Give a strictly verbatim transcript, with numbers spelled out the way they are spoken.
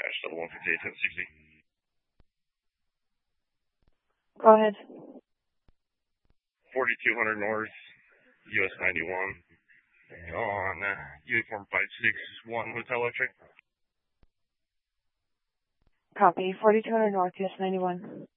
Dash double one fifty eight ten sixty. Go ahead. forty-two hundred North, U S ninety-one. On uh, Uniform five six one Hotel Electric. Copy. forty-two hundred North, U S ninety-one.